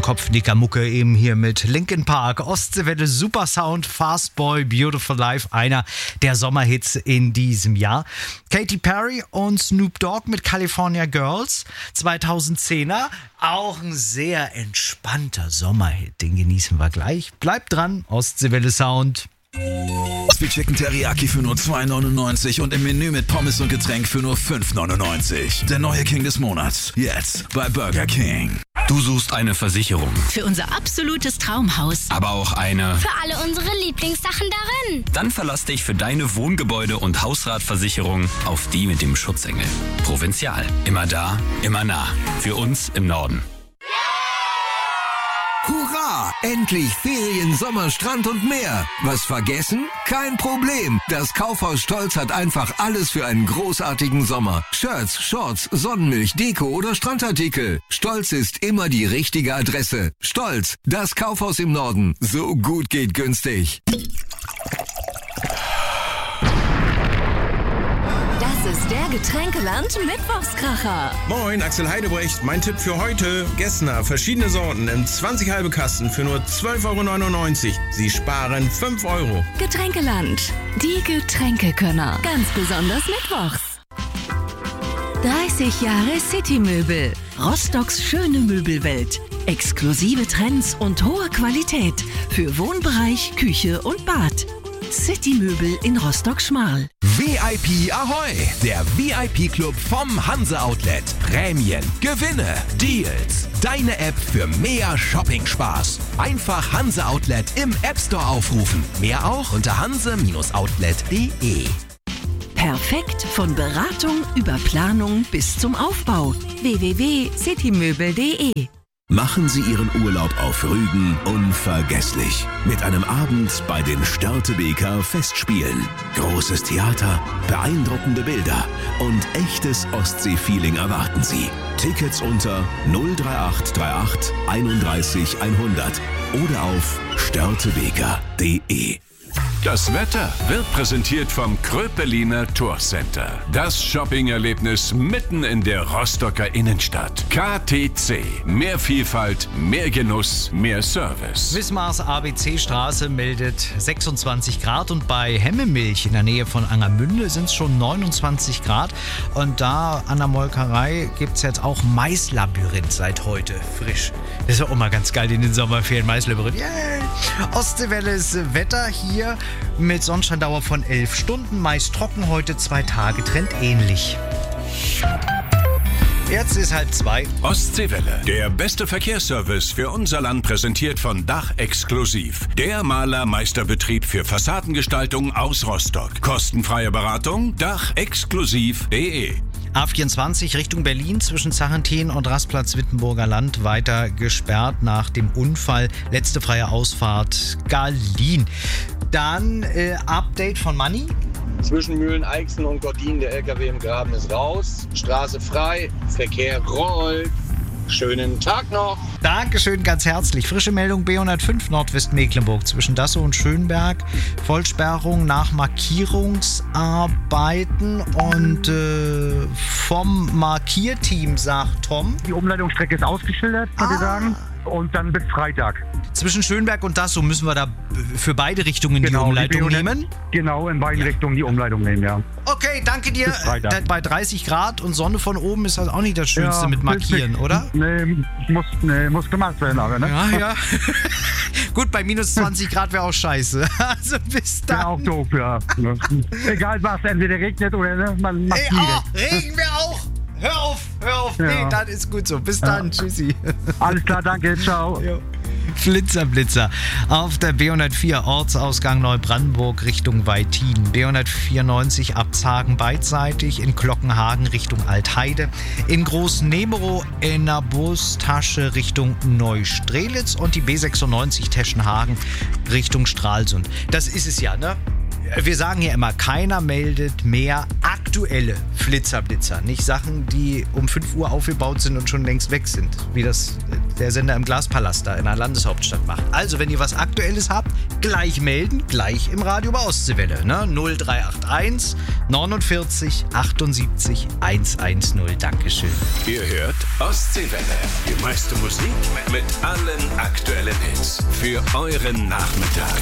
Kopfnicker-Mucke eben hier mit Linkin Park, Ostseewelle, Super Sound, Fast Boy, Beautiful Life, einer der Sommerhits in diesem Jahr. Katy Perry und Snoop Dogg mit California Girls, 2010er, auch ein sehr entspannter Sommerhit, den genießen wir gleich. Bleibt dran, Ostseewelle Sound. Wir Chicken Teriyaki für nur 2,99 und im Menü mit Pommes und Getränk für nur 5,99. Der neue King des Monats, jetzt bei Burger King. Du suchst eine Versicherung. Für unser absolutes Traumhaus. Aber auch eine... Für alle unsere Lieblingssachen darin. Dann verlass dich für deine Wohngebäude- und Hausratversicherung auf die mit dem Schutzengel. Provinzial. Immer da, immer nah. Für uns im Norden. Hurra! Endlich Ferien, Sommer, Strand und mehr. Was vergessen? Kein Problem. Das Kaufhaus Stolz hat einfach alles für einen großartigen Sommer. Shirts, Shorts, Sonnenmilch, Deko oder Strandartikel. Stolz ist immer die richtige Adresse. Stolz, das Kaufhaus im Norden. So gut geht günstig. Das ist der Getränkeland-Mittwochskracher. Moin, Axel Heidebrecht. Mein Tipp für heute: Gessner, verschiedene Sorten im 20 halbe Kasten für nur 12,99 €. Sie sparen 5 €. Getränkeland, die Getränkekönner. Ganz besonders mittwochs. 30 Jahre Citymöbel. Rostocks schöne Möbelwelt. Exklusive Trends und hohe Qualität für Wohnbereich, Küche und Bad. Citymöbel in Rostock-Schmarl. VIP Ahoi, der VIP-Club vom Hanse Outlet. Prämien, Gewinne, Deals. Deine App für mehr Shopping-Spaß. Einfach Hanse Outlet im App Store aufrufen. Mehr auch unter hanse-outlet.de. Perfekt von Beratung über Planung bis zum Aufbau. www.citymöbel.de. Machen Sie Ihren Urlaub auf Rügen unvergesslich. Mit einem Abend bei den Störtebeker Festspielen. Großes Theater, beeindruckende Bilder und echtes Ostsee-Feeling erwarten Sie. Tickets unter 03838 31 100 oder auf störtebeker.de. Das Wetter wird präsentiert vom Kröpeliner Tourcenter. Das Shopping-Erlebnis mitten in der Rostocker Innenstadt. KTC. Mehr Vielfalt, mehr Genuss, mehr Service. Wismars ABC-Straße meldet 26 Grad und bei Hemmemilch in der Nähe von Angermünde sind es schon 29 Grad. Und da an der Molkerei gibt es jetzt auch Maislabyrinth seit heute frisch. Das ist ja auch mal ganz geil in den Sommerferien, Maislabyrinth. Yeah. Ostseewelles Wetter hier mit Sonnenscheindauer von 11 Stunden, meist trocken, heute 2 Tage, Trend ähnlich. Jetzt ist 1:30. Ostseewelle. Der beste Verkehrsservice für unser Land präsentiert von Dach Exklusiv. Der Malermeisterbetrieb für Fassadengestaltung aus Rostock. Kostenfreie Beratung dachexklusiv.de. A24 Richtung Berlin zwischen Zachentien und Rastplatz Wittenburger Land weiter gesperrt nach dem Unfall. Letzte freie Ausfahrt Galin. Dann Update von Manni. Zwischen Mühlen-Eichsen und Gordin, der LKW im Graben ist raus. Straße frei, Verkehr rollt. Schönen Tag noch. Dankeschön, ganz herzlich. Frische Meldung B105 Nordwestmecklenburg zwischen Dassow und Schönberg. Vollsperrung nach Markierungsarbeiten und vom Markierteam sagt Tom. Die Umleitungsstrecke ist ausgeschildert, würde ich sagen. Und dann bis Freitag. Zwischen Schönberg und Dassow müssen wir da für beide Richtungen die Umleitung nehmen? Genau, in beiden Richtungen die Umleitung nehmen, ja. Okay, danke dir. Bei 30 Grad und Sonne von oben ist das auch nicht das Schönste mit Markieren, oder? Nee, muss gemacht werden, aber, ne? Ja. Gut, bei minus 20 Grad wäre auch scheiße. Also bis dann. Wäre auch doof, ja. Egal was, entweder regnet oder ne, man macht regen wir auch. Hör auf. Ja. Nee, dann ist gut so. Bis dann. Tschüssi. Alles klar, danke. Ciao. Jo. Flitzer auf der B104 Ortsausgang Neubrandenburg Richtung Weitin. B194 Abzagen beidseitig in Glockenhagen Richtung Altheide. In Großnemerow in der Bustasche Richtung Neustrelitz und die B96 Teschenhagen Richtung Stralsund. Das ist es ja, ne? Wir sagen ja immer, keiner meldet mehr aktuelle Flitzerblitzer. Nicht Sachen, die um 5 Uhr aufgebaut sind und schon längst weg sind. Wie das der Sender im Glaspalast da in der Landeshauptstadt macht. Also, wenn ihr was Aktuelles habt, gleich melden, gleich im Radio bei Ostseewelle. Ne? 0381 49 78 110. Dankeschön. Ihr hört Ostseewelle. meiste Musik mit allen aktuellen Hits für euren Nachmittag.